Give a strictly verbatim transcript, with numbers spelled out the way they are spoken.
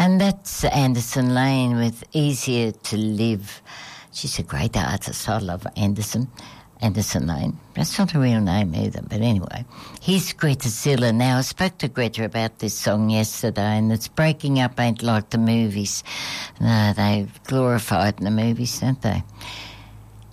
And that's Anderson Lane with Easier to Live. She's a great artist. I love Anderson. Anderson Lane. That's not a real name either, but anyway. Here's Greta Zilla. Now, I spoke to Greta about this song yesterday, and it's Breaking Up Ain't Like the Movies. No, they glorify it in the movies, don't they?